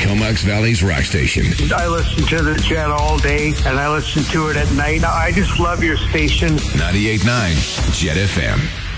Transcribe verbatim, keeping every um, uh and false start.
Comox Valley's rock station. I listen to the Jet all day, and I listen to it at night. I just love your station. ninety-eight point nine Jet F M.